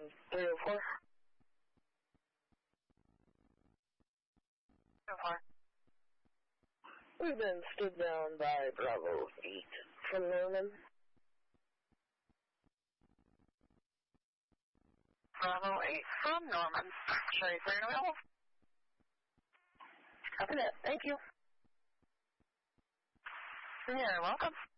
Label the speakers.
Speaker 1: 304.
Speaker 2: 304.
Speaker 1: We've been stood down by Bravo 8 from Norman.
Speaker 2: Bravo 8 from Norman. Show you clear and available.
Speaker 1: Copy that. Thank you.
Speaker 2: You're welcome.